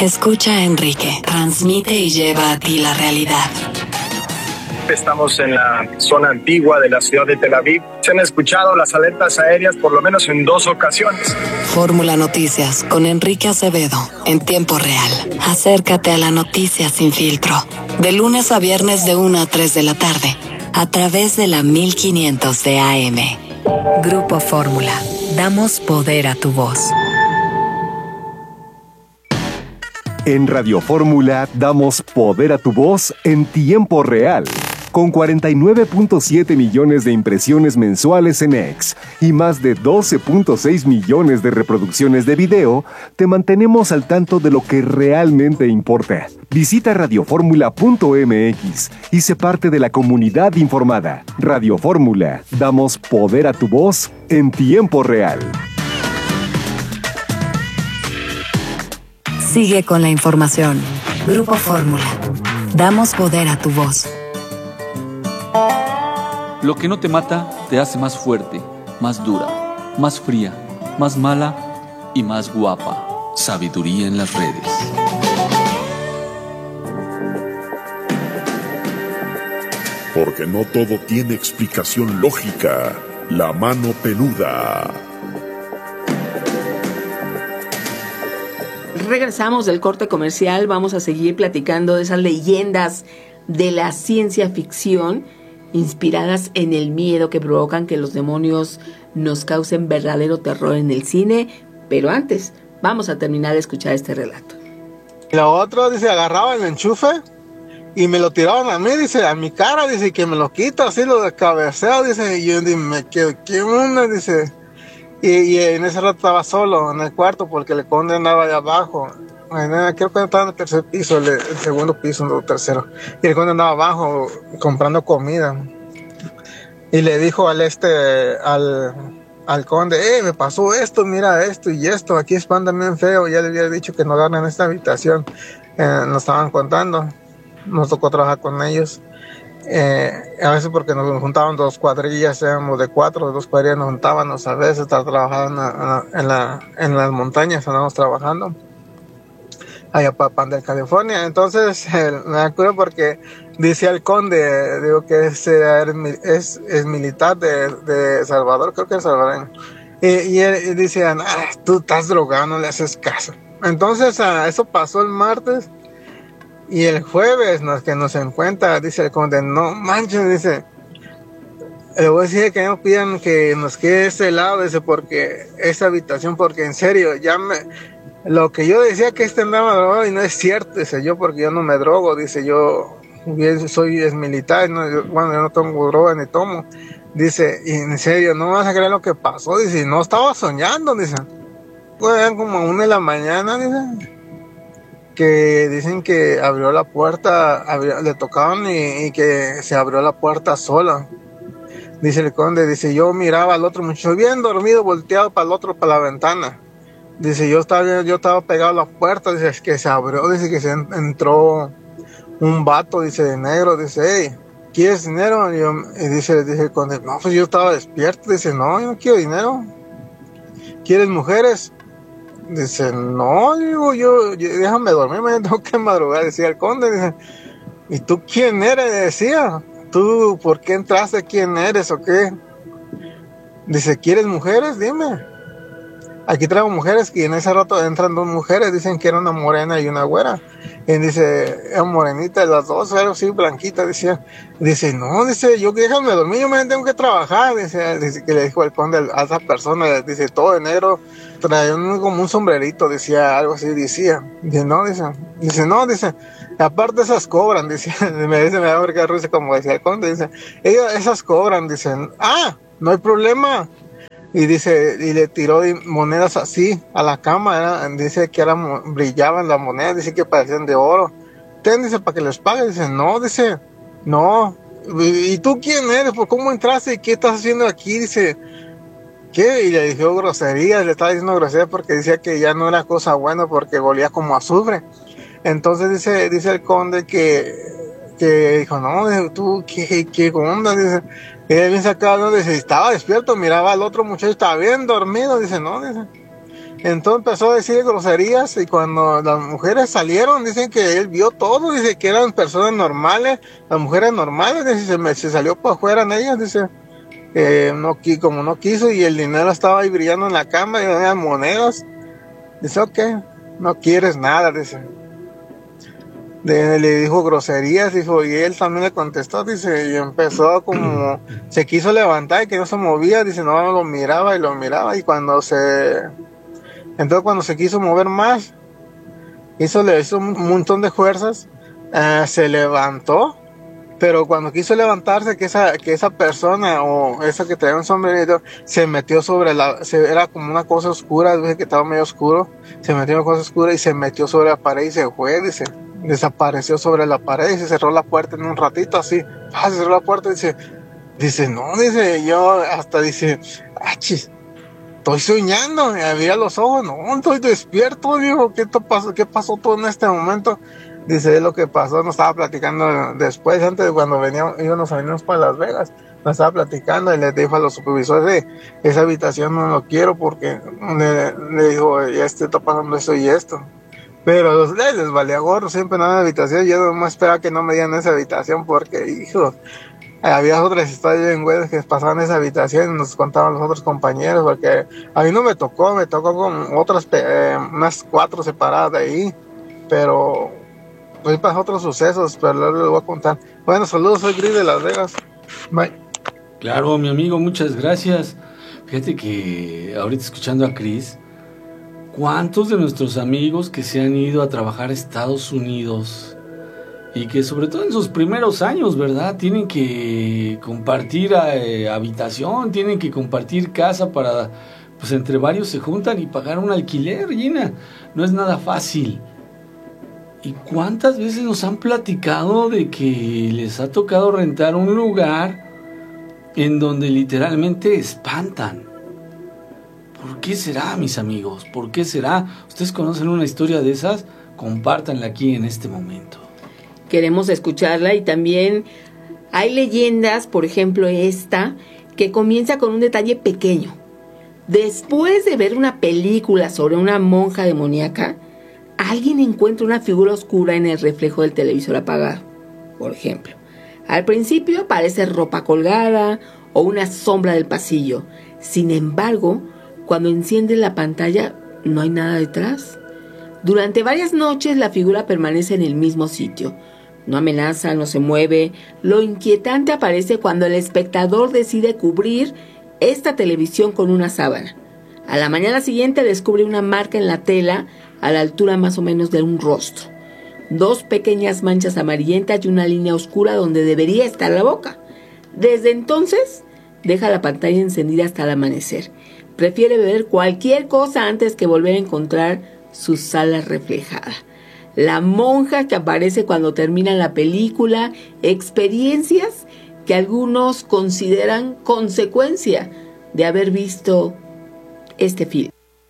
Escucha a Enrique, transmite y lleva a ti la realidad. Estamos en la zona antigua de la ciudad de Tel Aviv. Se han escuchado las alertas aéreas por lo menos en 2 ocasiones. Fórmula Noticias con Enrique Acevedo, en tiempo real. Acércate a la noticia sin filtro. De lunes a viernes de 1 a 3 de la tarde, a través de la 1500 de AM. Grupo Fórmula. Damos poder a tu voz. En Radio Fórmula damos poder a tu voz en tiempo real. Con 49.7 millones de impresiones mensuales en X y más de 12.6 millones de reproducciones de video, te mantenemos al tanto de lo que realmente importa. Visita radioformula.mx y sé parte de la comunidad informada. Radio Fórmula, damos poder a tu voz en tiempo real. Sigue con la información. Grupo Fórmula. Damos poder a tu voz. Lo que no te mata te hace más fuerte, más dura, más fría, más mala y más guapa. Sabiduría en las redes. Porque no todo tiene explicación lógica. La mano peluda. Regresamos del corte comercial. Vamos a seguir platicando de esas leyendas de la ciencia ficción inspiradas en el miedo que provocan que los demonios nos causen verdadero terror en el cine. Pero antes, vamos a terminar de escuchar este relato. Lo otro, dice, agarraba el enchufe y me lo tiraban a mí, dice, a mi cara, dice, que me lo quita, así lo descabeceo, dice, y yo me quedo, ¿qué onda? Dice, y en ese rato estaba solo en el cuarto porque el conde andaba allá abajo. Creo que estaba en el tercer piso, el segundo piso, no, el tercero. Y el conde andaba abajo comprando comida. Y le dijo al conde, me pasó esto, mira esto y esto, aquí espantan bien feo. Ya le había dicho que no agarren esta habitación. Nos estaban contando, nos tocó trabajar con ellos. A veces porque nos juntaban 2 cuadrillas, éramos de 4, de 2 cuadrillas nos juntábamos, a veces estar trabajando en las montañas, andábamos trabajando allá para Pandel, California. Entonces me acuerdo porque dice el conde, digo que es militar de Salvador, creo que es salvadoreño, y él dice, tú estás drogado, no le haces caso. Entonces eso pasó el martes y el jueves que nos encuentra, dice el conde, no manches, dice, le voy a decir que no pidan que nos quede ese lado, dice, porque esa habitación, porque en serio, lo que yo decía que andaba drogado y no es cierto, dice, yo porque yo no me drogo, dice, yo soy militar, yo no tomo droga ni tomo, dice, y en serio, no vas a creer lo que pasó, dice, no estaba soñando, dice, eran como a 1 de la mañana, dice, que dicen que abrió la puerta, le tocaban y que se abrió la puerta sola. Dice el conde, dice, yo miraba al otro muchacho bien dormido, volteado para el otro, para la ventana. Dice, yo estaba pegado a la puerta, dice, que se abrió, dice que se entró un vato, dice, de negro, dice, hey, ¿quieres dinero? Y dice el conde, no, pues yo estaba despierto, dice, no, yo no quiero dinero. ¿Quieres mujeres? Dice, no, digo, yo déjame dormir, me tengo que madrugar, decía el conde, dice, ¿y tú quién eres? Decía, ¿tú por qué entraste? ¿Quién eres o qué? Dice, ¿quieres mujeres? Dime. Aquí traigo mujeres, y en ese rato entran 2 mujeres, dicen que era una morena y una güera. Y dice, era morenita, las 2, algo así, blanquita, decía. Dice, no, dice, yo déjame dormir, yo me tengo que trabajar. Dice que le dijo el conde a esa persona, dice, todo de negro, traía como un sombrerito, decía, algo así, decía. Dice, no, dice, aparte esas cobran, dice, me da porque rusa, como decía el conde, dice, esas cobran, dicen, no hay problema. Y dice, y le tiró monedas así a la cama, dice que brillaban las monedas, dice que parecían de oro. Dice, para que les pague, dice, no. ¿Y tú quién eres? ¿Por cómo entraste? ¿Y qué estás haciendo aquí? Dice, ¿qué? Y le dijo groserías, le estaba diciendo groserías porque decía que ya no era cosa buena porque olía como azufre. Entonces dice el conde que dijo, no, dice, tú, ¿qué onda? Dice, y él bien sacado, dice, estaba despierto, miraba al otro muchacho, estaba bien dormido, dice, no, dice. Entonces empezó a decir groserías y cuando las mujeres salieron, dicen que él vio todo, dice que eran personas normales, las mujeres normales, dice, se salió para afuera en ellas, dice, como no quiso y el dinero estaba ahí brillando en la cama y había monedas. Dice, ok, no quieres nada, dice. Le dijo groserías, dijo, y él también le contestó, dice, y empezó como, se quiso levantar y que no se movía, dice, no, lo miraba, y entonces cuando se quiso mover más, le hizo un montón de fuerzas, se levantó, pero cuando quiso levantarse, que esa persona, o esa que traía un sombrerito, se metió era como una cosa oscura, dije que estaba medio oscuro, se metió en una cosa oscura y se metió sobre la pared y se fue, dice. Desapareció sobre la pared y se cerró la puerta en un ratito así. Se cerró la puerta y dice, no, dice, yo hasta dice, achis, estoy soñando, me abría los ojos, no, estoy despierto, digo, ¿qué pasó todo en este momento? Dice, lo que pasó, nos estaba platicando después, antes de cuando veníamos para Las Vegas, nos estaba platicando y le dijo a los supervisores, esa habitación no lo quiero porque le dijo, ya está pasando esto y esto. Pero les valía gorro, siempre en la habitación. Yo nomás esperaba que no me dieran esa habitación porque, hijo, había otras historias bien güeyes que pasaban en esa habitación y nos contaban los otros compañeros, porque a mí no me tocó con otras, unas 4 separadas de ahí, pero pues pasó otros sucesos, pero luego les voy a contar. Bueno, saludos, soy Gris de Las Vegas. Bye. Claro, mi amigo, muchas gracias. Fíjate que ahorita escuchando a Chris, ¿cuántos de nuestros amigos que se han ido a trabajar a Estados Unidos y que sobre todo en sus primeros años, ¿verdad? Tienen que compartir habitación, tienen que compartir casa para, pues entre varios se juntan y pagar un alquiler, Gina. No es nada fácil. ¿Y cuántas veces nos han platicado de que les ha tocado rentar un lugar en donde literalmente espantan? ¿Por qué será, mis amigos? ¿Por qué será? ¿Ustedes conocen una historia de esas? Compártanla aquí en este momento. Queremos escucharla y también hay leyendas, por ejemplo esta, que comienza con un detalle pequeño. Después de ver una película sobre una monja demoníaca, alguien encuentra una figura oscura en el reflejo del televisor apagado, por ejemplo. Al principio parece ropa colgada o una sombra del pasillo. Sin embargo, cuando enciende la pantalla, no hay nada detrás. Durante varias noches la figura permanece en el mismo sitio. No amenaza, no se mueve. Lo inquietante aparece cuando el espectador decide cubrir esta televisión con una sábana. A la mañana siguiente descubre una marca en la tela a la altura más o menos de un rostro. 2 pequeñas manchas amarillentas y una línea oscura donde debería estar la boca. Desde entonces, deja la pantalla encendida hasta el amanecer. Prefiere ver cualquier cosa antes que volver a encontrar su sala reflejada. La monja que aparece cuando termina la película, experiencias que algunos consideran consecuencia de haber visto este film.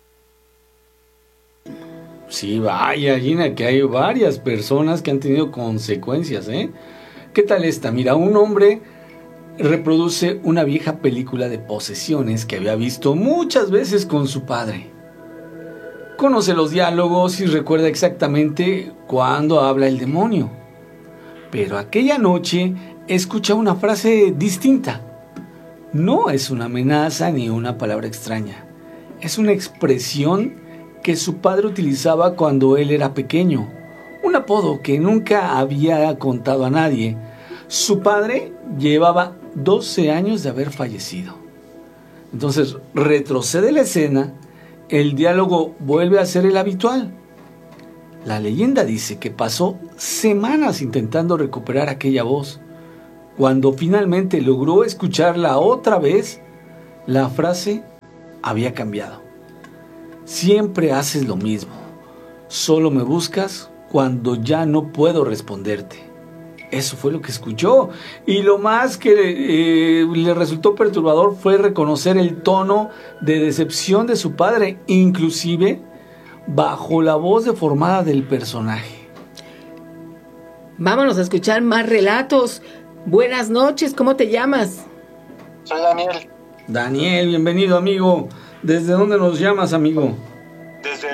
Sí, vaya, Gina, que hay varias personas que han tenido consecuencias, ¿eh? ¿Qué tal esta? Mira, un hombre reproduce una vieja película de posesiones que había visto muchas veces con su padre. Conoce los diálogos y recuerda exactamente cuándo habla el demonio. Pero aquella noche escucha una frase distinta. No es una amenaza ni una palabra extraña. Es una expresión que su padre utilizaba cuando él era pequeño. Un apodo que nunca había contado a nadie. Su padre llevaba 12 años de haber fallecido. Entonces retrocede la escena, el diálogo vuelve a ser el habitual. La leyenda dice que pasó semanas intentando recuperar aquella voz. Cuando finalmente logró escucharla otra vez, la frase había cambiado. Siempre haces lo mismo. Solo me buscas cuando ya no puedo responderte. Eso fue lo que escuchó. Y lo más que le resultó perturbador fue reconocer el tono de decepción de su padre, inclusive bajo la voz deformada del personaje. Vámonos a escuchar más relatos. Buenas noches, ¿cómo te llamas? Soy Daniel. Daniel, bienvenido, amigo. ¿Desde dónde nos llamas, amigo?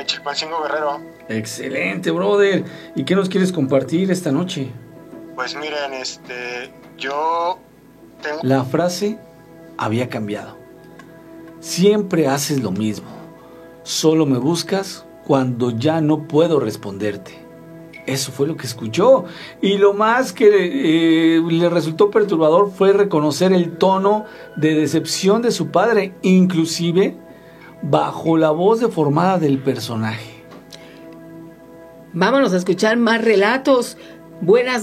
Chilpancingo Guerrero. Excelente, brother. ¿Y qué nos quieres compartir esta noche? Pues miren, yo tengo... La frase había cambiado. Siempre haces lo mismo. Solo me buscas cuando ya no puedo responderte. Eso fue lo que escuchó. Y lo más que le resultó perturbador fue reconocer el tono de decepción de su padre, inclusive bajo la voz deformada del personaje. Vámonos a escuchar más relatos. Buenas